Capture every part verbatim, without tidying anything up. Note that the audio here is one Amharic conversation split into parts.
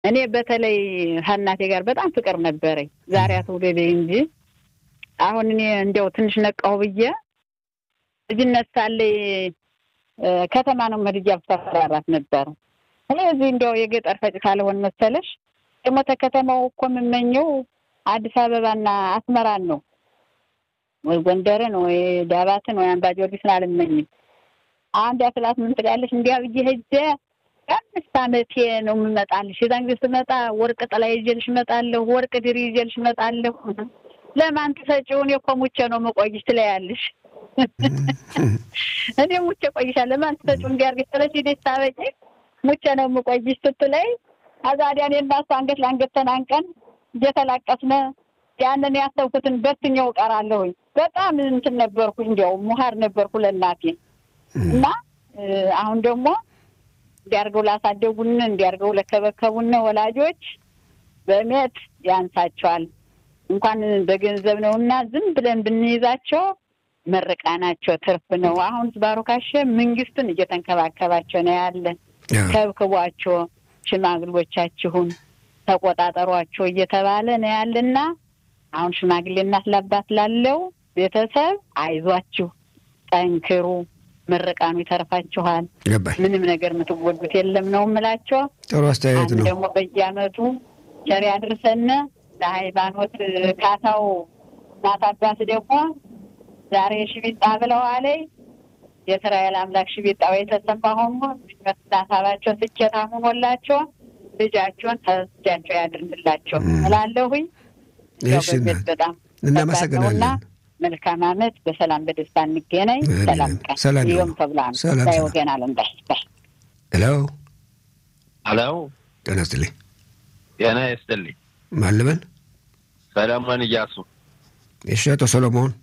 እኔ በተለይ ሀናቴ ጋር በጣም ፍቅር ነበረኝ ዛሬ አትውደደ እንጂ አሁን እኔ እንደው ትንሽ ነቃው ብዬ ልጅነት ሳለኝ ከተማ ነው መድጃ ፍታራራት ነበር ስለዚህ እንደው የገጠር ፈጭ ካልሆነ መሰለሽ ደግሞ ተከተማው እኮ የምመኘው አዲስ አበባና አስመራን ነው ወይ ጎንደርን ወይ ዳባትን ወይ አምባ ጊዮርጊስን አልመኝም አንድ አፍላት ምን ትላለሽ እንዲያ ብዬ ሄጄ አምስት አመቴ ነው የምመጣልሽ የዛን ጊዜ ስመጣ ወርቅ ጥላ ይዤልሽ እመጣለሁ ወርቅ ድሪ ይዤልሽ እመጣለሁ ለማን ትሰጪው እኔ እኮ ሙቼ ነው መቆይሽ ትለያለሽ እኔ ሙቼ ቆይሻለሁ ለማን ትሰጪው እንዲያርግሽ ጥለሽ ሄደሽ ታበቂ ሙቼ ነው መቆይሽ ስትለይ አዛዲያን የናስ አንገት ለአንገት ተናንቀን እየተላቀስነ ያንን ያሰብኩትን በትኛው ቀራለሁ በጣም እንትን ነበርኩ እንደው ሙሃር ነበርኩ ለናቴ እና አሁን ደግሞ እንዲያርገው ላሳደጉን እንዲያርገው ለከበከቡን ወላጆች በእምነት ያንሳቸዋል እንኳን በገንዘብ ነውና ዝም ብለን ብንይዛቸው መርቃናቸው ትርፍ ነው አሁን ባሩካሽ መንግስትን እየተንከባከባቸው ነው ያለ ከብከቧቸው ሽማግሌዎቻችሁን ተቆጣጣሯቸው እየተባለ ነው ያለና አሁን ሽማግሌና ስለባት ላለው ቤተሰብ አይዟችሁ ጠንክሩ ምርቃኑ ይተርፋችኋል ምንም ነገር ምትወዱት የለም ነው ምላቸው ጥሩ አስተያየት ነው ደግሞ በየአመቱ ቸር ያድርሰን ለሃይማኖት ካታው ናታባስ ደግሞ ዛሬ ሽቢጣ ብለው አለይ የእስራኤል አምላክ ሽቢጣው የተሰማው ምክንያታባቸው ስኬታሙ ሞላቸው ልጃቸውን ተስጃቸው ያድርንላቸው እላለሁኝ እሺ በጣም እናመሰግናለን መልካም አመት በሰላም በደስታ እንገናኝ ሰላም ሰላም ይሁን ተብላን ታይወገናል እንዴ ሄሎ ሄሎ ተነስተልኝ የኔ ይስተልኝ ማለበን ሰላማን ያሱ እሺ አቶ ሰሎሞን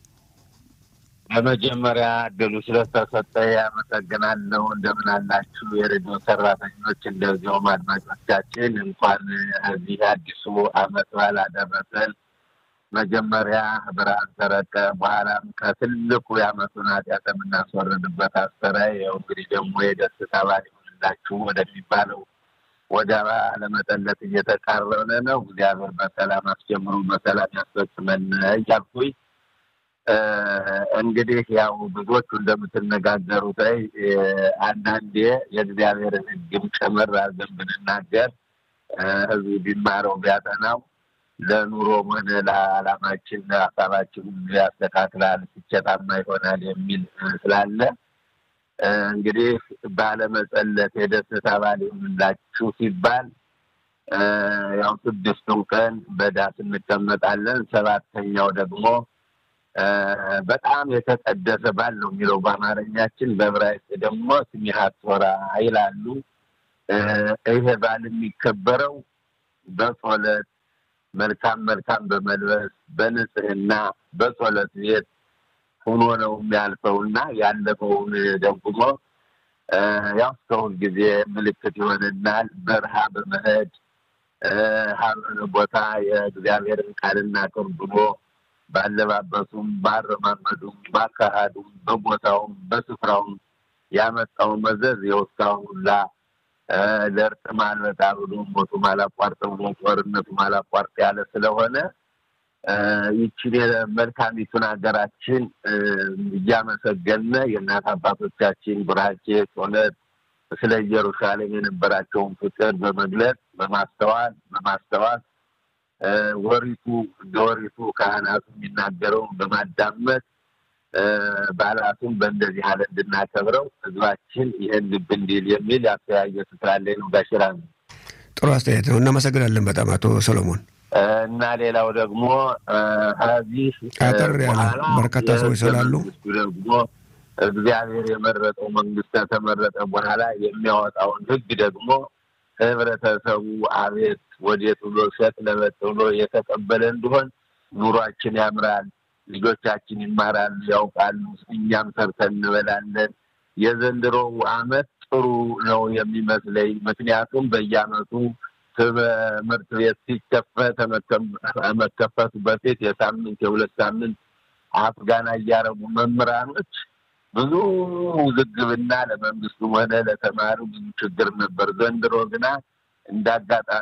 በመጀመሪያ ደሉ ስለተሰጠ ያመሰግናለሁ እንደምን አላችሁ የሬዲዮ ሰራተኞች እንደዚሁም አድማጮቻችን እንኳን እዚህ አዲሱ አመት በዓል አደረሰን መጀመሪያ ብርሃን ተረቀ በኋላም ከትልቁ ያመቱን ኃጢአት የምናስወርድበት አስተራይ ያው እንግዲህ ደግሞ የደስታ በዓል ይሁንላችሁ ወደሚባለው ወደ አለመጠለት እየተቃረበ ነው እግዚአብሔር በሰላም አስጀምሮ በሰላም ያስፈጽመን እያልኩኝ እንግዲህ ያው ብዙዎቹ እንደምትነጋገሩት አንዳንዴ የእግዚአብሔርን ሕግም ጨምር አድርገን ብንናገር ህዝቡ ቢማረው ቢያጠናው ለኑሮ ሆነ ለዓላማችን ለሀሳባችን ያስተካክላል ስኬታማ ይሆናል የሚል ስላለ እንግዲህ ባለመጸለት የደስታ በዓል ይሁንላችሁ ሲባል ያው ስድስቱን ቀን በዳስ እንቀመጣለን ሰባተኛው ደግሞ በጣም የተቀደሰ በዓል ነው የሚለው በአማርኛችን በዕብራይስጥ ደግሞ ስሚሃት ቶራ ይላሉ ይሄ በዓል የሚከበረው በጸሎት መልካም መልካም በመልበስ በንጽህና በጸሎት ቤት ሆኖ ነው የሚያልፈውና ያለፈውን ደግሞ ያው ሰው ጊዜ ምልክት ይሆንናል በረሃ በመሄድ ሀብን ቦታ የእግዚአብሔርን ቃልና ተርጉሞ ባለባበሱም ባረማመዱም ባካሃዱም በቦታውም በስፍራውም ያመጣው መዘዝ የወጣውላ ለርጥ ማልበጣ ብሎ ሞቱ ማላቋርጥ ብሎ ጦርነቱ ማላቋርጥ ያለ ስለሆነ ይቺ መልካሚቱን ሀገራችን እያመሰገነ የእናት አባቶቻችን ብራኬ ጾለት ስለ ኢየሩሳሌም የነበራቸውን ፍቅር በመግለጽ በማስተዋል በማስተዋል ወሪቱ ወሪቱ ካህናቱ የሚናገረው በማዳመጥ ባላቱን በእንደዚህ ያለ እንድናከብረው ህዝባችን ይሄን ልብ እንዲል የሚል ያስተያየ ስላለ ነው ጋሽራን ጥሩ አስተያየት ነው እናመሰግናለን በጣም አቶ ሰሎሞን እና ሌላው ደግሞ እዚህ አጠር ያለ በርካታ ሰዎች ስላሉ ደግሞ እግዚአብሔር የመረጠው መንግስት ተመረጠ በኋላ የሚያወጣውን ህግ ደግሞ ህብረተሰቡ አቤት ወዴት ብሎ ሸጥ ለበጥ ብሎ የተቀበለ እንደሆን ኑሯችን ያምራል ልጆቻችን ይማራሉ ያውቃሉ እኛም ሰርተን እንበላለን የዘንድሮው አመት ጥሩ ነው የሚመስለኝ ምክንያቱም በየአመቱ ትምህርት ቤት ሲከፈት መከፈቱ በፊት የሳምንት የሁለት ሳምንት አፍጋና እያረጉ መምህራኖች ብዙ ውዝግብና ለመንግስቱ ሆነ ለተማሪው ብዙ ችግር ነበር ዘንድሮ ግና እንዳጋጣሚ